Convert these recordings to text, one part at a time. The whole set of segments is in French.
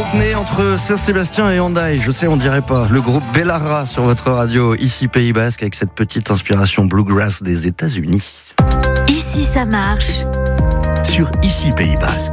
né entre Saint-Sébastien et Hendaye. Je sais, on dirait pas. Le groupe Bellara sur votre radio, ici Pays Basque, avec cette petite inspiration bluegrass des États-Unis. Ici ça marche. Sur Ici Pays Basque.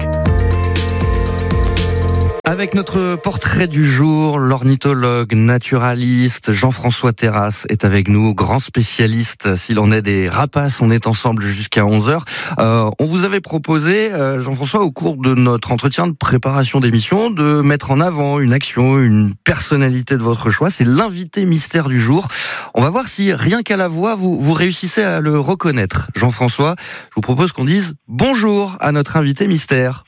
Avec notre portrait du jour, l'ornithologue naturaliste Jean-François Terrasse est avec nous, grand spécialiste s'il en est des rapaces. On est ensemble jusqu'à 11h. On vous avait proposé, Jean-François, au cours de notre entretien de préparation d'émission, de mettre en avant une action, une personnalité de votre choix. C'est l'invité mystère du jour. On va voir si, rien qu'à la voix, vous réussissez à le reconnaître. Jean-François, je vous propose qu'on dise bonjour à notre invité mystère.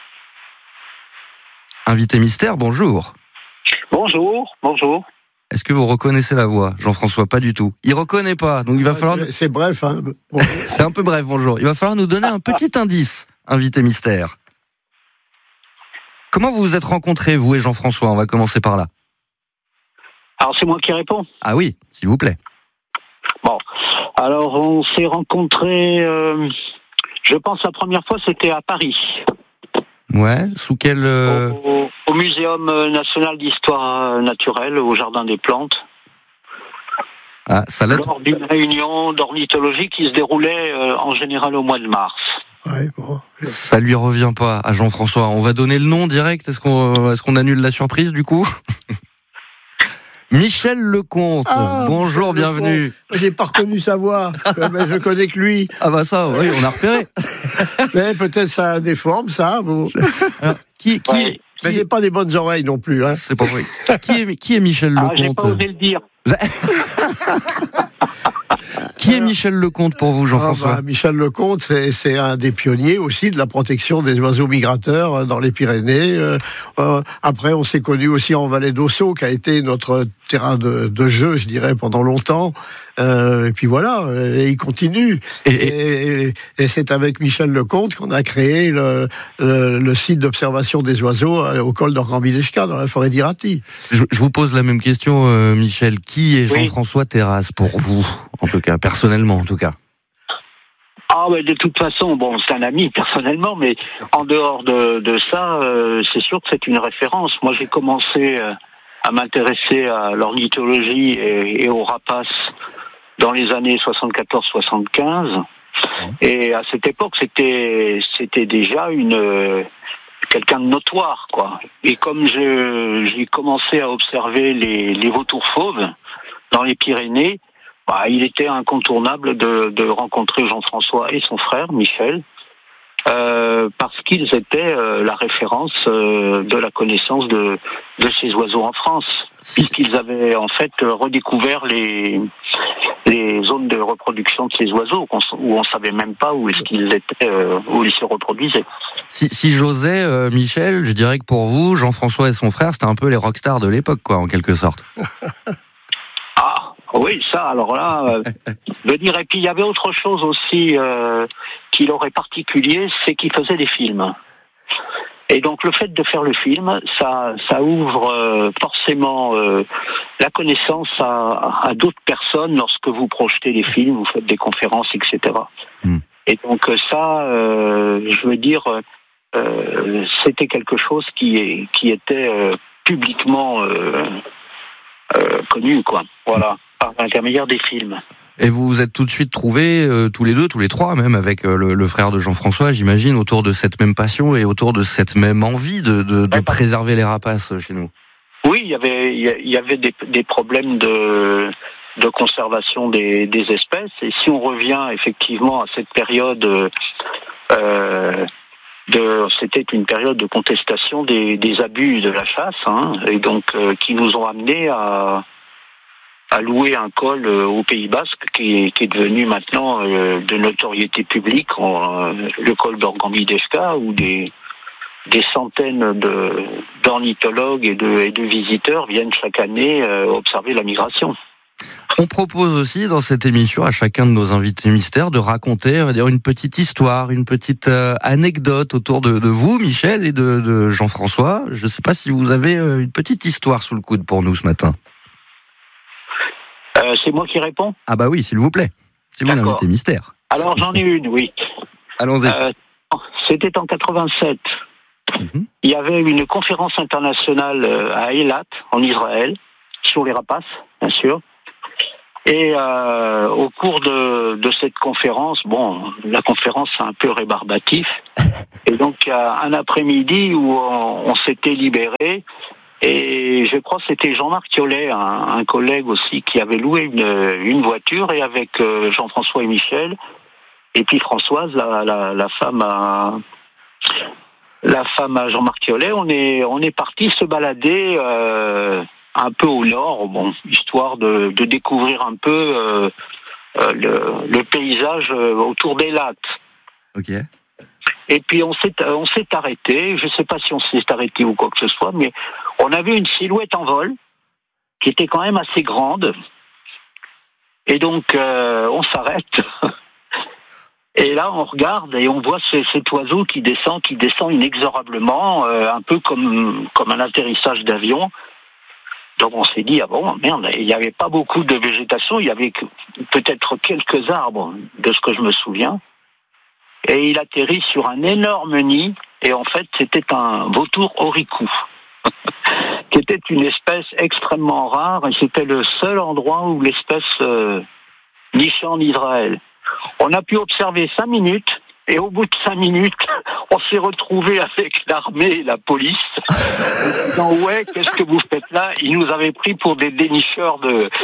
Invité mystère, bonjour. Bonjour. Est-ce que vous reconnaissez la voix, Jean-François? Pas du tout. Il reconnaît pas, donc il va falloir... C'est bref, hein. C'est un peu bref, bonjour. Il va falloir nous donner un petit indice, invité mystère. Comment vous vous êtes rencontrés, vous et Jean-François? On va commencer par là. Alors c'est moi qui réponds. Ah oui, s'il vous plaît. Bon, alors on s'est rencontrés, je pense la première fois c'était à Paris. Ouais, sous quel... Au Muséum national d'histoire naturelle, au Jardin des Plantes. Ah, ça l'est. Lors d'une réunion d'ornithologie qui se déroulait en général au mois de mars. Ouais, bon. Ça lui revient pas à Jean-François. On va donner le nom direct. Est-ce qu'on annule la surprise du coup? Michel Lecomte, bonjour, Michel bienvenue. Lecomte. J'ai pas reconnu sa voix, mais je connais que lui. Ah bah ça, oui, on a repéré. Mais peut-être ça a des formes, ça. Bon. Alors, Mais j'ai pas des bonnes oreilles non plus. Hein. C'est pas vrai. Qui est Michel Lecomte? J'ai pas osé le dire. Qui est Michel Lecomte pour vous, Jean-François? Michel Lecomte, c'est un des pionniers aussi de la protection des oiseaux migrateurs dans les Pyrénées. Après, on s'est connus aussi en Vallée d'Ossau, qui a été notre terrain de jeu, je dirais, pendant longtemps. Et puis voilà, et il continue. Et c'est avec Michel Lecomte qu'on a créé le site d'observation des oiseaux au col d'Orgambideshka, dans la forêt d'Irati. Je vous pose la même question, Michel. Qui est Jean-François Terrasse pour vous, en tout cas, personnellement, en tout cas? Ah ouais, de toute façon, bon, c'est un ami personnellement, mais en dehors de ça, c'est sûr que c'est une référence. Moi, j'ai commencé à m'intéresser à l'ornithologie et aux rapaces dans les années 74-75. Et à cette époque, c'était déjà quelqu'un de notoire, quoi. Et comme j'ai commencé à observer les vautours fauves dans les Pyrénées, il était incontournable de rencontrer Jean-François et son frère, Michel, parce qu'ils étaient la référence de la connaissance de ces oiseaux en France, puisqu'ils avaient en fait redécouvert les zones de reproduction de ces oiseaux où on savait même pas où est-ce qu'ils étaient, où ils se reproduisaient. Si j'osais, Michel, je dirais que pour vous, Jean-François et son frère, c'était un peu les rockstars de l'époque, quoi, en quelque sorte. Oui, ça, alors là, je dirais. Puis il y avait autre chose aussi qui leur est particulier, c'est qu'ils faisaient des films. Et donc le fait de faire le film, ça ouvre forcément la connaissance à d'autres personnes lorsque vous projetez des films, vous faites des conférences, etc. Et donc ça, je veux dire, c'était quelque chose qui était publiquement connu, quoi. Voilà. Par l'intermédiaire des films. Et vous vous êtes tout de suite trouvés, tous les trois, même avec le frère de Jean-François, j'imagine, autour de cette même passion et autour de cette même envie de préserver les rapaces chez nous. Oui, il y avait des problèmes de conservation des espèces. Et si on revient effectivement à cette période, c'était une période de contestation des abus de la chasse, et donc qui nous ont amenés à louer un col au Pays Basque qui est devenu maintenant de notoriété publique, le col d'Orgambideshka, où des centaines d'ornithologues et de visiteurs viennent chaque année observer la migration. On propose aussi dans cette émission à chacun de nos invités mystères de raconter, on va dire, une petite histoire, une petite anecdote autour de vous, Michel, et de Jean-François. Je ne sais pas si vous avez une petite histoire sous le coude pour nous ce matin. C'est moi qui réponds ? Ah bah oui, s'il vous plaît. C'est vous l'invité mystère. Alors j'en ai une, oui. Allons-y. C'était en 87. il y avait une conférence internationale à Eilat, en Israël, sur les rapaces, bien sûr. Et au cours de cette conférence, la conférence c'est un peu rébarbatif. Et donc il y a un après-midi où on s'était libéré. Et je crois que c'était Jean-Marc Thiollet, un collègue aussi, qui avait loué une voiture, et avec Jean-François et Michel, et puis Françoise, la femme à Jean-Marc Thiollet, on est parti se balader un peu au nord, histoire de découvrir un peu le paysage autour des lacs. Ok. Et puis on s'est arrêté. Je ne sais pas si on s'est arrêté ou quoi que ce soit, mais on a vu une silhouette en vol qui était quand même assez grande. Et donc on s'arrête. Et là on regarde et on voit cet oiseau qui descend inexorablement, un peu comme un atterrissage d'avion. Donc on s'est dit, merde, il n'y avait pas beaucoup de végétation, il y avait peut-être quelques arbres, de ce que je me souviens. Et il atterrit sur un énorme nid, et en fait c'était un vautour oricou, qui était une espèce extrêmement rare, et c'était le seul endroit où l'espèce nichait en Israël. On a pu observer 5 minutes, et au bout de 5 minutes, on s'est retrouvé avec l'armée et la police. En disant, ouais, qu'est-ce que vous faites là? Ils nous avaient pris pour des dénicheurs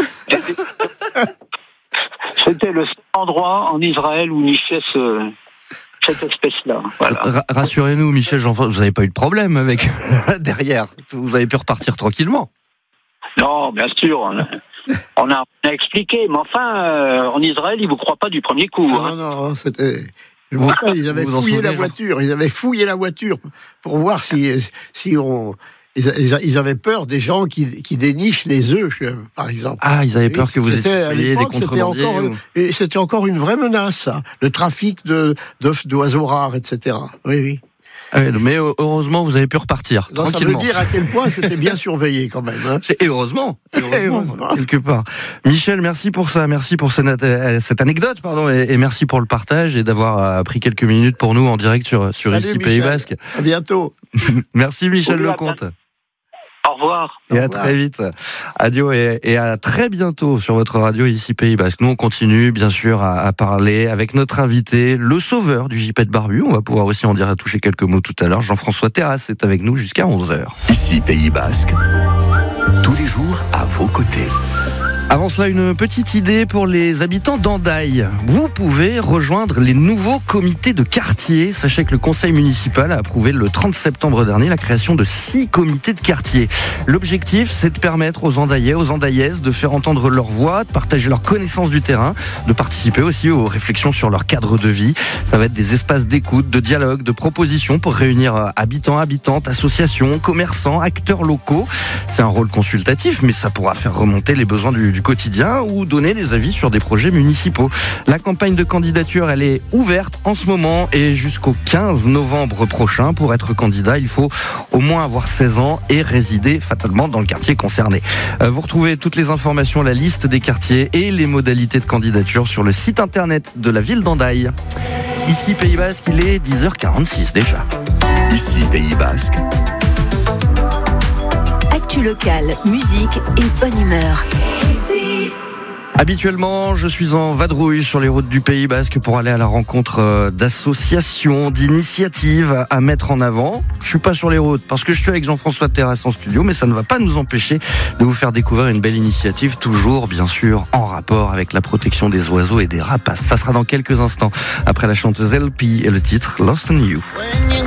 C'était le seul endroit en Israël où nichait cette espèce-là. Voilà. Rassurez-nous, Michel, Jean-François, vous n'avez pas eu de problème avec derrière. Vous avez pu repartir tranquillement. Non, bien sûr. On a expliqué, mais enfin, en Israël, ils ne vous croient pas du premier coup. Non, c'était... Je me rappelle, ils avaient fouillé la voiture. Ils avaient fouillé la voiture pour voir si on... Ils avaient peur des gens qui dénichent les œufs, par exemple. Ah, ils avaient peur que vous étiez des contrebandiers. C'était encore une vraie menace, ça. Le trafic d'oiseaux rares, etc. Oui. Mais heureusement, vous avez pu repartir tranquillement. Ça veut dire à quel point c'était bien surveillé quand même. Hein. Et heureusement, quelque part. Michel, merci pour ça, merci pour cette anecdote, et merci pour le partage et d'avoir pris quelques minutes pour nous en direct sur Salut, ici Michel. Pays Basque. À bientôt. Merci Michel Lecomte. Au revoir. Et à très vite. Adieu et à très bientôt sur votre radio ici Pays Basque. Nous on continue bien sûr à parler avec notre invité, le sauveur du Gipet Barbu. On va pouvoir aussi en toucher quelques mots tout à l'heure. Jean-François Terrasse est avec nous jusqu'à 11h. Ici Pays Basque, tous les jours à vos côtés. Avant cela, une petite idée pour les habitants d'Andaille. Vous pouvez rejoindre les nouveaux comités de quartier. Sachez que le conseil municipal a approuvé le 30 septembre dernier la création de 6 comités de quartier. L'objectif, c'est de permettre aux Andaillais, aux Andaillaises de faire entendre leur voix, de partager leur connaissance du terrain, de participer aussi aux réflexions sur leur cadre de vie. Ça va être des espaces d'écoute, de dialogue, de propositions pour réunir habitants, habitantes, associations, commerçants, acteurs locaux. C'est un rôle consultatif, mais ça pourra faire remonter les besoins du quotidien ou donner des avis sur des projets municipaux. La campagne de candidature, elle est ouverte en ce moment et jusqu'au 15 novembre prochain. Pour être candidat, il faut au moins avoir 16 ans et résider fatalement dans le quartier concerné. Vous retrouvez toutes les informations, la liste des quartiers et les modalités de candidature sur le site internet de la ville d'Andaille. Ici Pays Basque, il est 10h46 déjà. Ici Pays Basque. Actu locale, musique et bonne humeur. Habituellement, je suis en vadrouille sur les routes du Pays Basque pour aller à la rencontre d'associations, d'initiatives à mettre en avant. Je suis pas sur les routes parce que je suis avec Jean-François Terrasse en studio, mais ça ne va pas nous empêcher de vous faire découvrir une belle initiative, toujours bien sûr en rapport avec la protection des oiseaux et des rapaces. Ça sera dans quelques instants après la chanteuse LP et le titre Lost on You.